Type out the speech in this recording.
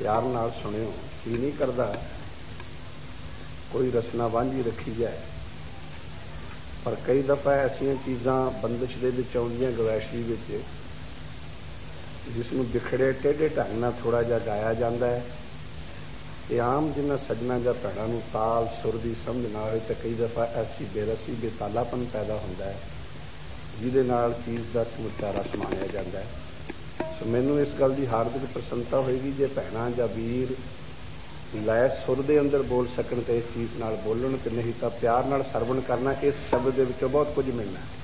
प्यार नाल सुनियो। जी नहीं करता कोई रसना वांझी रखी जाए, पर कई दफ़ा ऐसिया चीज़ां बंदिश दे विच आउंदियां गवैशी विच, जिसनूं बिखड़े टेढ़े ढंग नाल थोड़ा जिहा गाया जाता है। ये आम जिन्हां सज्जना जां भैणां नूं ताल सुर की समझ ना होए तो कई दफ़ा ऐसी बेरसी बेतालापन पैदा होता है जिहदे नाल चीज़ का समुचा रस माणिया जाता है। सो मैनूं इस गल की हार्दिक प्रसन्नता होएगी जे भैणां जां वीर लय सुर दे अंदर बोल सकन तो इस चीज़ नाल बोलन, तो नहीं तो प्यार नाल सरवण करना। इस शब्द दे विचों बहुत कुछ मिलना है।